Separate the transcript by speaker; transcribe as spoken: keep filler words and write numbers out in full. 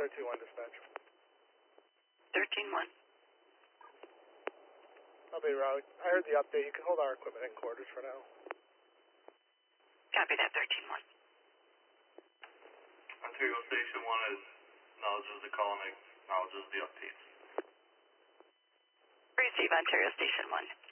Speaker 1: R two one dispatch.
Speaker 2: thirteen one.
Speaker 1: I'll be route. I heard the update. You can hold our equipment in quarters for now.
Speaker 2: Copy that, thirteen one.
Speaker 3: Ontario Station one is acknowledges the call and acknowledges the updates.
Speaker 2: Receive Ontario Station one.